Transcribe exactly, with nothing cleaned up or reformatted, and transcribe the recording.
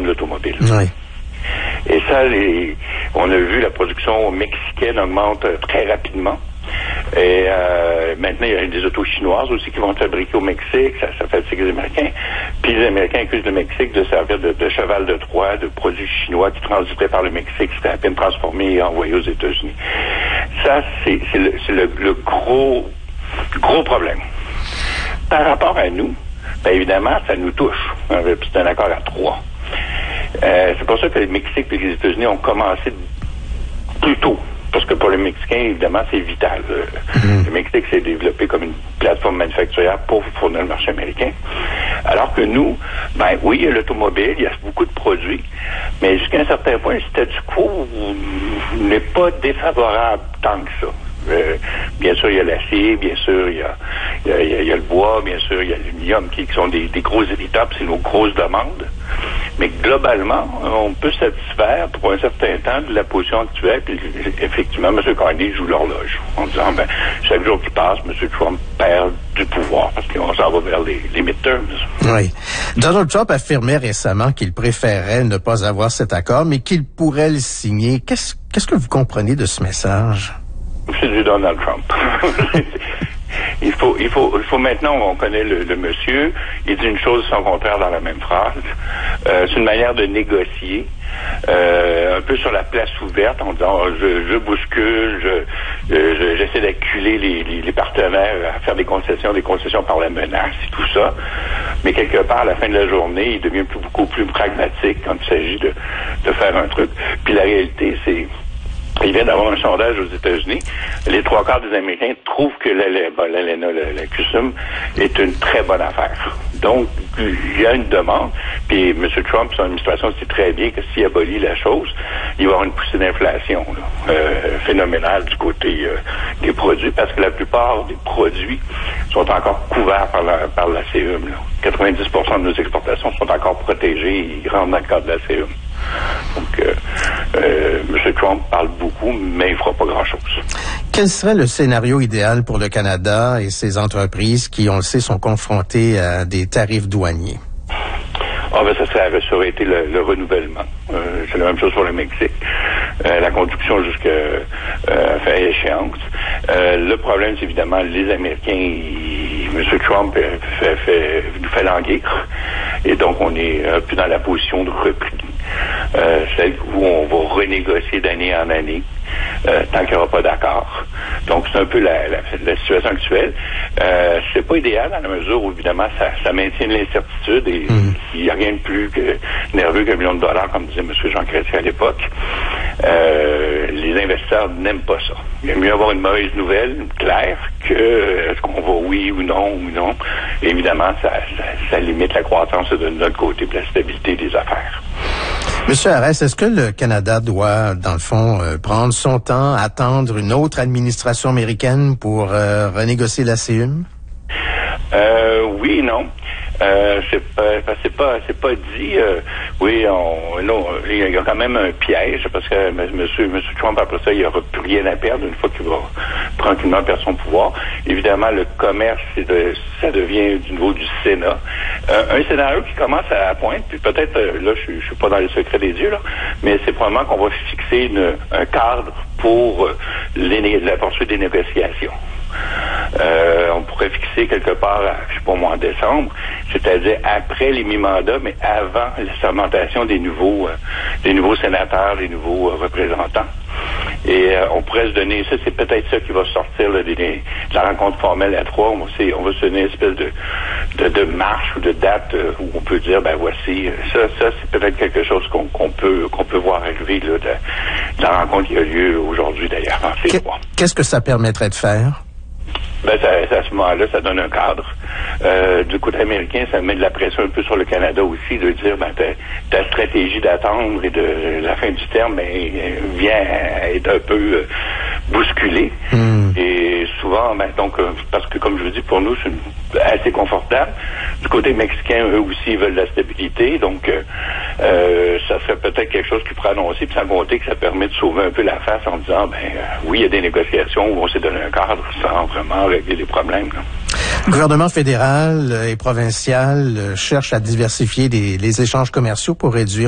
de l'automobile. Oui. Et ça, les, on a vu la production mexicaine augmente très rapidement. Et euh, maintenant, il y a des autos chinoises aussi qui vont être fabriquées au Mexique. Ça, ça fatigue les Américains. Puis les Américains accusent le Mexique de servir de, de cheval de Troie, de produits chinois qui transitaient par le Mexique, qui étaient à peine transformés et envoyés aux États-Unis. Ça, c'est, c'est, le, c'est le, le gros, gros problème. Par rapport à nous, bien évidemment, ça nous touche. C'est un accord à trois. Euh, c'est pour ça que le Mexique et les États-Unis ont commencé plus tôt. Parce que pour les Mexicains, évidemment, c'est vital. Mmh. Le Mexique s'est développé comme une plateforme manufacturière pour fournir le marché américain. Alors que nous, ben oui, il y a l'automobile, il y a beaucoup de produits, mais jusqu'à un certain point, le statu quo n'est pas défavorable tant que ça. Euh, bien sûr, il y a l'acier, bien sûr, il y a, il y a, il y a, il y a le bois, bien sûr, il y a l'aluminium qui, qui sont des, des gros étapes, c'est nos grosses demandes. Mais globalement, on peut satisfaire pour un certain temps de la position actuelle. Puis effectivement, M. Carney joue l'horloge en disant, ben, chaque jour qui passe, M. Trump perd du pouvoir parce qu'on s'en va vers les, les midterms. Oui. Donald Trump affirmait récemment qu'il préférait ne pas avoir cet accord, mais qu'il pourrait le signer. Qu'est-ce, qu'est-ce que vous comprenez de ce message? C'est du Donald Trump. Il faut, il faut, il faut maintenant, on connaît le, le monsieur, il dit une chose sans contraire dans la même phrase. Euh, c'est une manière de négocier, euh, un peu sur la place ouverte, en disant oh, je, je bouscule, je, je, j'essaie d'acculer les, les, les partenaires à faire des concessions, des concessions par la menace et tout ça. Mais quelque part, à la fin de la journée, il devient plus, beaucoup plus pragmatique quand il s'agit de, de faire un truc. Puis la réalité, c'est il vient d'avoir un sondage aux États-Unis. Les trois quarts des Américains trouvent que l'ALENA, la, la C U S M, est une très bonne affaire. Donc, il y a une demande. Puis M. Trump, son administration sait très bien que s'il abolit la chose, il va y avoir une poussée d'inflation là, euh, phénoménale du côté euh, des produits, parce que la plupart des produits sont encore couverts par la, par la C U M. Là. quatre-vingt-dix pour cent de nos exportations sont encore protégées et ils rentrent dans le cadre de la C U M. Donc, euh, euh, M. Trump parle beaucoup, mais il ne fera pas grand-chose. Quel serait le scénario idéal pour le Canada et ses entreprises qui, on le sait, sont confrontées à des tarifs douaniers? Ah ben ça serait, ça aurait été le, le renouvellement. Euh, c'est la même chose pour le Mexique. Euh, la conduction jusqu'à euh, faire échéance. Euh, le problème, c'est évidemment les Américains. Ils, M. Trump fait, fait, nous fait languir. Et donc, on est un peu dans la position de repli. Euh, celle où on va renégocier d'année en année euh, tant qu'il n'y aura pas d'accord. Donc, c'est un peu la, la, la situation actuelle. Euh, c'est pas idéal dans la mesure où, évidemment, ça, ça maintient l'incertitude et mmh. il n'y a rien de plus que nerveux qu'un million de dollars, comme disait M. Jean Chrétien à l'époque. Euh, les investisseurs n'aiment pas ça. Il est mieux avoir une mauvaise nouvelle, claire, que euh, est-ce qu'on va oui ou non ou non. Et évidemment, ça, ça, ça limite la croissance de notre côté et la stabilité des affaires. Monsieur Harès, est-ce que le Canada doit, dans le fond, euh, prendre son temps, attendre une autre administration américaine pour euh, renégocier la C U M? Euh, oui, non. Euh, c'est pas, c'est pas, c'est pas dit. Euh, oui, on, non, il y a quand même un piège parce que Monsieur, Monsieur Trump après ça, il n'y aura plus rien à perdre une fois qu'il va tranquillement perdre son pouvoir. Évidemment, le commerce, c'est de, ça devient du niveau du Sénat. Euh, un scénario qui commence à la pointe, puis peut-être là, je, je suis pas dans les secrets des dieux là, mais c'est probablement qu'on va fixer une, un cadre pour les, la poursuite des négociations. Euh, on pourrait fixer quelque part, je sais pas moi, en décembre, c'est-à-dire après les mi-mandats, mais avant la sermentation des nouveaux, euh, des nouveaux sénateurs, des nouveaux euh, représentants. Et euh, on pourrait se donner, ça c'est peut-être ça qui va sortir là, des, des, de la rencontre formelle à trois. On, on va se donner une espèce de, de, de marche ou de date euh, où on peut dire, ben voici, ça, ça c'est peut-être quelque chose qu'on, qu'on peut qu'on peut voir arriver là, de, de la rencontre qui a lieu aujourd'hui d'ailleurs en ces trois. Qu'est-ce que ça permettrait de faire? Ben, ça, ça, à ce moment-là, ça donne un cadre. Euh, du côté américain, ça met de la pression un peu sur le Canada aussi, de dire, ben, ta, ta stratégie d'attendre et de la fin du terme, ben, vient être un peu euh, bousculée. Mm. Et souvent, ben, donc, euh, parce que, comme je vous dis, pour nous, c'est assez confortable. Du côté mexicain, eux aussi, ils veulent de la stabilité. Donc, euh, euh, ça serait peut-être quelque chose qui pourrait annoncer, puis sans compter que ça permet de sauver un peu la face en disant, ben, euh, oui, il y a des négociations où on s'est donné un cadre sans vraiment régler les problèmes. Là. Le gouvernement fédéral et provincial cherche à diversifier les, les échanges commerciaux pour réduire